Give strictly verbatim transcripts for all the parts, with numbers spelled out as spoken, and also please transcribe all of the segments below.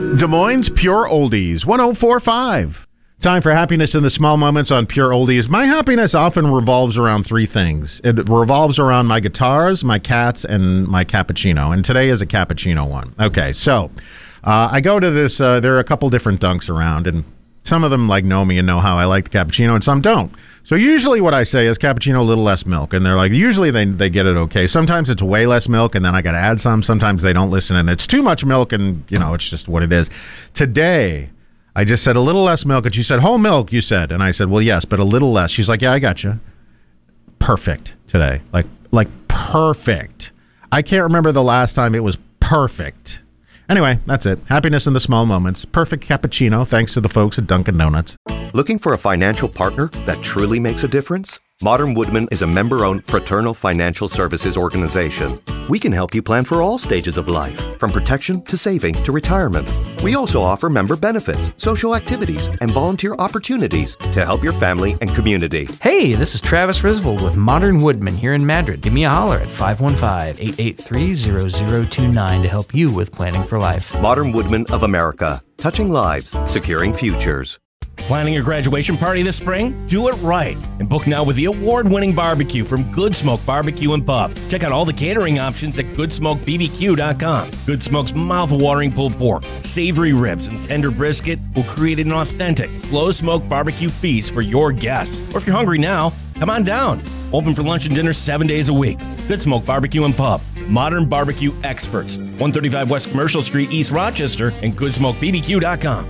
Des Moines Pure Oldies, one oh four point five. Time for happiness in the small moments on Pure Oldies. My happiness often revolves around three things. It revolves around my guitars, my cats, and my cappuccino. And today is a cappuccino one. Okay, so uh, I go to this, uh, there are a couple different dunks around, and some of them like know me and know how I like the cappuccino, and some don't. So usually what I say is cappuccino, a little less milk. And they're like, usually they, they get it okay. Sometimes it's way less milk, and then I got to add some. Sometimes they don't listen, and it's too much milk, and, you know, it's just what it is. Today, I just said a little less milk, and she said, whole milk, you said. And I said, well, yes, but a little less. She's like, yeah, I got you. Perfect today. Like, like perfect. I can't remember the last time it was perfect. Anyway, that's it. Happiness in the small moments. Perfect cappuccino, thanks to the folks at Dunkin' Donuts. Looking for a financial partner that truly makes a difference? Modern Woodmen is a member-owned fraternal financial services organization. We can help you plan for all stages of life, from protection to saving to retirement. We also offer member benefits, social activities, and volunteer opportunities to help your family and community. Hey, this is Travis Risvold with Modern Woodmen here in Madrid. Give me a holler at five one five, eight eight three, zero zero two nine to help you with planning for life. Modern Woodmen of America, touching lives, securing futures. Planning your graduation party this spring? Do it right and book now with the award-winning barbecue from Good Smoke Barbecue and Pub. Check out all the catering options at good smoke b b q dot com. Good Smoke's mouth-watering pulled pork, savory ribs, and tender brisket will create an authentic, slow-smoke barbecue feast for your guests. Or if you're hungry now, come on down. Open for lunch and dinner seven days a week. Good Smoke Barbecue and Pub. Modern barbecue experts. one thirty-five West Commercial Street, East Rochester, and good smoke b b q dot com.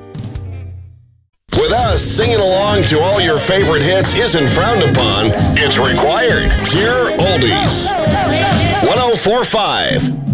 With us, singing along to all your favorite hits isn't frowned upon. It's required. Pure Oldies. one oh four point five.